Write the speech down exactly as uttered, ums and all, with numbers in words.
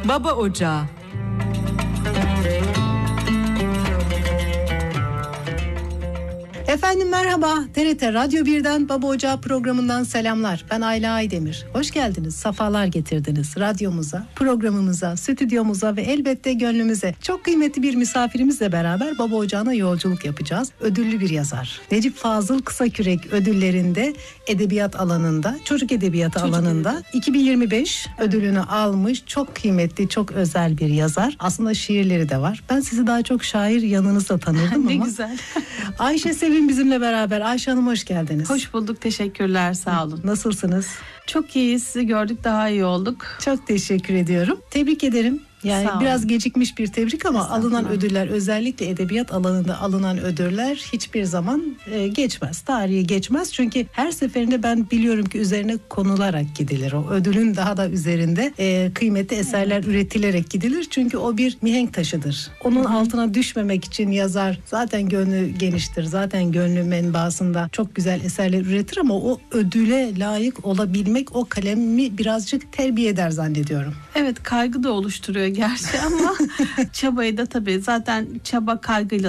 Baba Ocağı. Efendim merhaba, T R T Radyo birden Baba Ocağı programından selamlar. Ben Ayla Aydemir. Hoş geldiniz, safalar getirdiniz radyomuza, programımıza, stüdyomuza ve elbette gönlümüze. Çok kıymetli bir misafirimizle beraber Baba Ocağı'na yolculuk yapacağız. Ödüllü bir yazar. Necip Fazıl Kısakürek ödüllerinde edebiyat alanında, çocuk edebiyatı çocuk alanında edebiyat. iki bin yirmi beş ödülünü almış çok kıymetli, çok özel bir yazar. Aslında şiirleri de var. Ben sizi daha çok şair yanınızda tanırdım ne ama. Ne güzel. Ayşe Sevim bizimle beraber. Ayşe Hanım hoş geldiniz. Hoş bulduk, teşekkürler, sağ olun. Nasılsınız? Çok iyi, sizi gördük, daha iyi olduk. Çok teşekkür ediyorum. Tebrik ederim. Yani biraz gecikmiş bir tebrik ama alınan ödüller, özellikle edebiyat alanında alınan ödüller hiçbir zaman e, geçmez. Tarihi geçmez. Çünkü her seferinde ben biliyorum ki üzerine konularak gidilir. O ödülün daha da üzerinde e, kıymetli eserler evet. üretilerek gidilir. Çünkü o bir mihenk taşıdır. Onun Hı-hı. altına düşmemek için yazar zaten gönlü geniştir. Zaten gönlü menbaasında çok güzel eserler üretir ama o ödüle layık olabilmek o kalemi birazcık terbiye eder zannediyorum. Evet, kaygı da oluşturuyor gerçi ama çabayı da tabii zaten çaba kaygıyla